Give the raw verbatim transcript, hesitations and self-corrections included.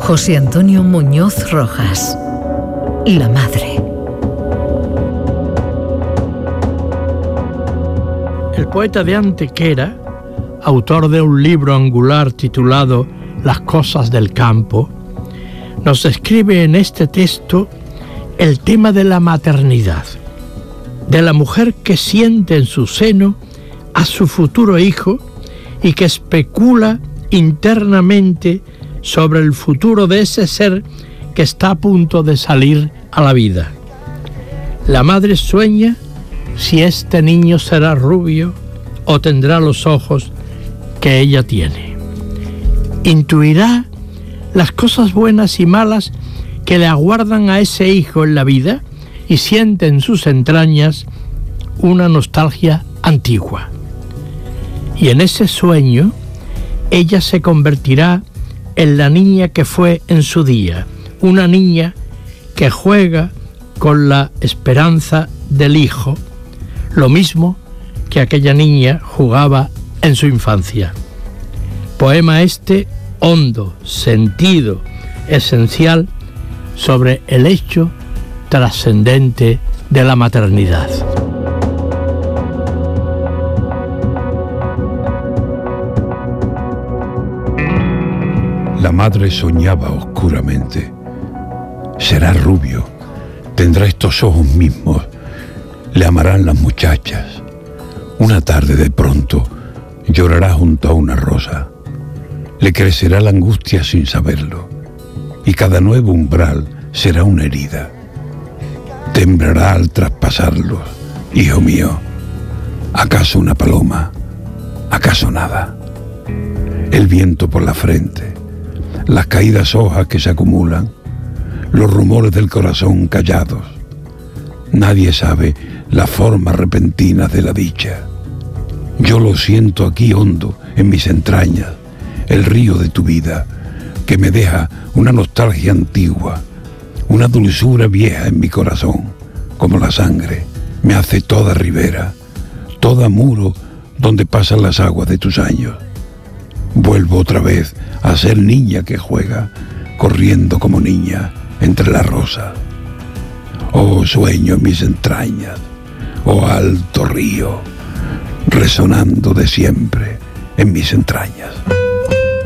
José Antonio Muñoz Rojas. La madre. El poeta de Antequera, autor de un libro angular titulado Las cosas del campo, nos describe en este texto el tema de la maternidad, de la mujer que siente en su seno a su futuro hijo y que especula internamente sobre el futuro de ese ser que está a punto de salir a la vida. La madre sueña si este niño será rubio o tendrá los ojos que ella tiene. Intuirá las cosas buenas y malas que le aguardan a ese hijo en la vida y siente en sus entrañas una nostalgia antigua. Y en ese sueño ella se convertirá en la niña que fue en su día, una niña que juega con la esperanza del hijo, lo mismo que aquella niña jugaba en su infancia. Poema este hondo, sentido, esencial sobre el hecho trascendente de la maternidad. La madre soñaba oscuramente. Será rubio, tendrá estos ojos mismos, le amarán las muchachas. Una tarde de pronto llorará junto a una rosa. Le crecerá la angustia sin saberlo, y cada nuevo umbral será una herida. Temblará al traspasarlos, hijo mío. ¿Acaso una paloma? ¿Acaso nada? El viento por la frente, las caídas hojas que se acumulan, los rumores del corazón callados. Nadie sabe la forma repentina de la dicha. Yo lo siento aquí hondo en mis entrañas, el río de tu vida, que me deja una nostalgia antigua, una dulzura vieja en mi corazón, como la sangre, me hace toda ribera, toda muro donde pasan las aguas de tus años. Vuelvo otra vez a ser niña que juega, corriendo como niña entre las rosas. Oh sueño en mis entrañas, oh alto río, resonando de siempre en mis entrañas.